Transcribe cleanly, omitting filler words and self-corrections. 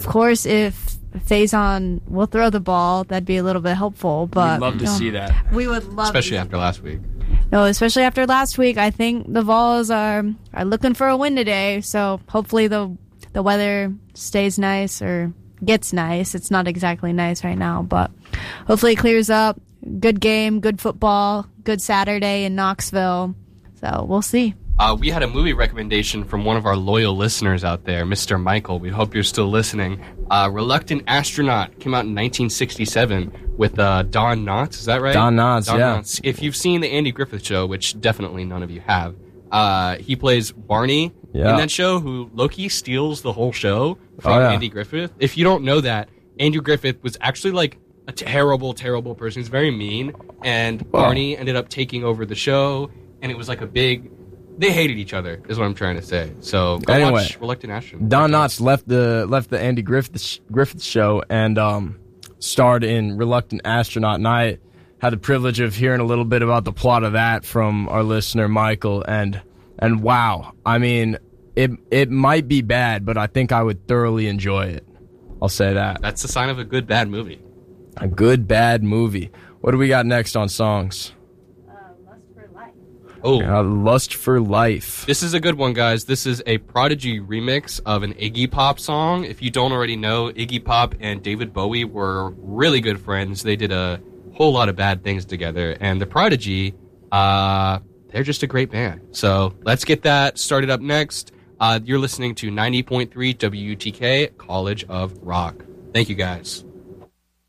Of course, if Faison will throw the ball, that'd be a little bit helpful. But we'd love to see that. We would love, especially after last week. No, especially after last week. I think the Vols are looking for a win today. So hopefully the weather stays nice or gets nice. It's not exactly nice right now, but hopefully it clears up. Good game, good football, good Saturday in Knoxville. So we'll see. We had a movie recommendation from one of our loyal listeners out there, Mr. Michael. We hope you're still listening. Reluctant Astronaut came out in 1967 with Don Knotts. Is that right? Don Knotts, yeah. Knotts. If you've seen the Andy Griffith Show, which definitely none of you have, he plays Barney in that show, who Loki steals the whole show from Andy Griffith. If you don't know that, Andrew Griffith was actually like a terrible, terrible person. He's very mean, and Barney ended up taking over the show, and it was like a big... They hated each other, is what I'm trying to say. So go watch Reluctant Astronaut. Don Knotts left the Andy Griffith Show and starred in Reluctant Astronaut, and I had the privilege of hearing a little bit about the plot of that from our listener Michael, and wow, I mean, it might be bad, but I think I would thoroughly enjoy it. I'll say that. That's the sign of a good bad movie. A good bad movie. What do we got next on songs? Lust for Life. This is a good one, guys. This is a Prodigy remix of an Iggy Pop song. If you don't already know, Iggy Pop and David Bowie were really good friends. They did a whole lot of bad things together. And the Prodigy, they're just a great band. So let's get that started up next. You're listening to 90.3 WUTK, College of Rock. Thank you, guys.